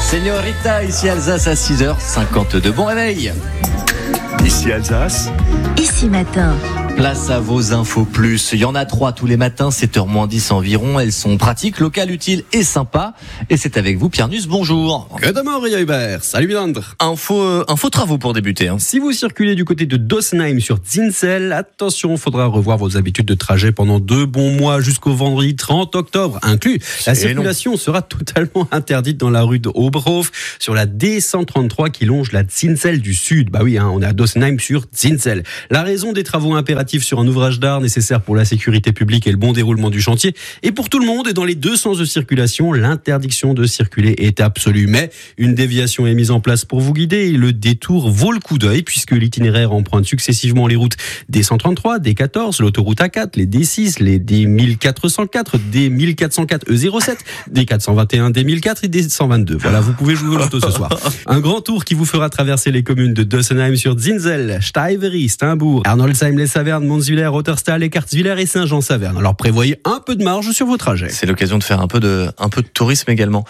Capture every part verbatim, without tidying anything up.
Señorita, ici Alsace à six heures cinquante-deux. Bon réveil. Ici Alsace. Ici matin. Place à vos infos plus. Il y en a trois tous les matins, sept heures moins dix environ. Elles sont pratiques, locales, utiles et sympas. Et c'est avec vous, Pierre Nuss. Bonjour. Que de mort, Ria Hubert. Salut Bilandre. Info, euh, info travaux pour débuter. Hein. Si vous circulez du côté de Dossenheim sur Zinsel, attention, il faudra revoir vos habitudes de trajet pendant deux bons mois jusqu'au vendredi trente octobre inclus. La C'est circulation long. sera totalement interdite dans la rue de Oberhof sur la D cent trente-trois qui longe la Zinsel du sud. Bah oui, hein, on est à Dossenheim sur Zinsel. La raison des travaux impératifs sur un ouvrage d'art nécessaire pour la sécurité publique et le bon déroulement du chantier. Et pour tout le monde et dans les deux sens de circulation, l'interdiction de circuler est absolue. Mais une déviation est mise en place pour vous guider et le détour vaut le coup d'œil puisque l'itinéraire emprunte successivement les routes D cent trente-trois, D quatorze, l'autoroute A quatre, les D six, les D mille quatre cent quatre, D mille quatre cent quatre E zéro sept, D quatre cent vingt et un, D mille quatre et D cent vingt-deux. Voilà, vous pouvez jouer au loto ce soir. Un grand tour qui vous fera traverser les communes de Dossenheim sur Zinsel, Stuyvery, Steinbourg, Arnoldsheim, les Saverne, Monswiller, Otterstal, Écartswiller et Saint-Jean-Saverne. Alors prévoyez un peu de marge sur vos trajets. C'est l'occasion de faire un peu de, un peu de tourisme également.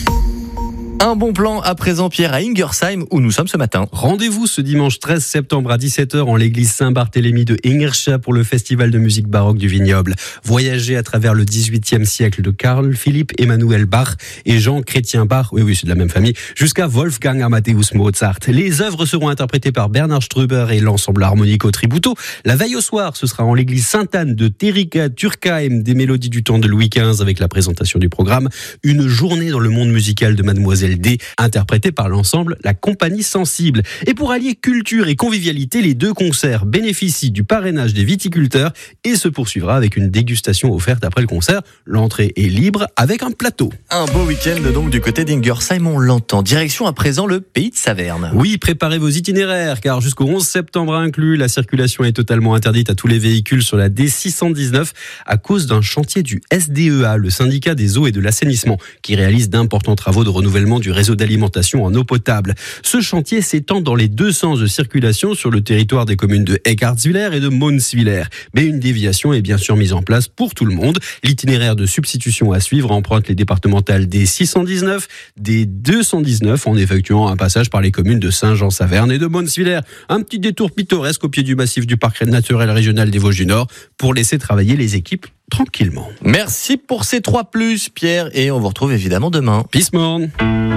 Un bon plan à présent, Pierre, à Ingersheim, où nous sommes ce matin. Rendez-vous ce dimanche treize septembre à dix-sept heures en l'église Saint-Barthélemy de Ingersheim pour le festival de musique baroque du vignoble. Voyagez à travers le dix-huitième siècle de Karl Philipp Emanuel Bach et Jean Chrétien Bach, oui oui c'est de la même famille, jusqu'à Wolfgang Amadeus Mozart. Les œuvres seront interprétées par Bernard Ströber et l'ensemble harmonico Tributo. La veille au soir, ce sera en l'église Sainte-Anne de Terrica Turkheim, des mélodies du temps de Louis quinze avec la présentation du programme. Une journée dans le monde musical de Mademoiselle D, interprété par l'ensemble La Compagnie Sensible. Et pour allier culture et convivialité, les deux concerts bénéficient du parrainage des viticulteurs et se poursuivra avec une dégustation offerte après le concert. L'entrée est libre avec un plateau. Un beau week-end donc du côté d'Ingersheim, on l'entend. Direction à présent le pays de Saverne. Oui, préparez vos itinéraires car jusqu'au onze septembre inclus, la circulation est totalement interdite à tous les véhicules sur la D six cent dix-neuf à cause d'un chantier du S D E A, le syndicat des eaux et de l'assainissement, qui réalise d'importants travaux de renouvellement du réseau d'alimentation en eau potable. Ce chantier s'étend dans les deux sens de circulation sur le territoire des communes de Écartswiller et de Monswiller. Mais une déviation est bien sûr mise en place pour tout le monde. L'itinéraire de substitution à suivre emprunte les départementales des six cent dix-neuf, des deux cent dix-neuf en effectuant un passage par les communes de Saint-Jean-Saverne et de Monswiller. Un petit détour pittoresque au pied du massif du parc naturel régional des Vosges du Nord pour laisser travailler les équipes tranquillement. Merci pour ces trois plus, Pierre, et on vous retrouve évidemment demain. Peace, morn.